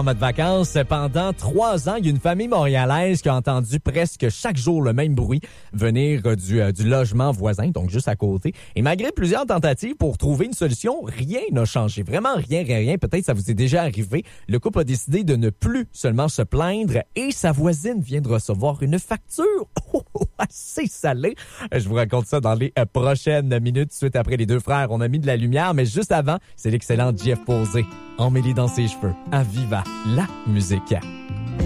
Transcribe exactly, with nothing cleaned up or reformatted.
En mode vacances, pendant trois ans, il y a une famille montréalaise qui a entendu presque chaque jour le même bruit venir euh, du, euh, du logement voisin, donc juste à côté. Et malgré plusieurs tentatives pour trouver une solution, rien n'a changé. Vraiment rien, rien, rien. Peut-être ça vous est déjà arrivé. Le couple a décidé de ne plus seulement se plaindre et sa voisine vient de recevoir une facture oh, oh, assez salée. Je vous raconte ça dans les euh, prochaines minutes. Suite après les deux frères, on a mis de la lumière, mais juste avant, c'est l'excellent Jeff Posé. Emmêlé dans ses cheveux, à Viva la musique.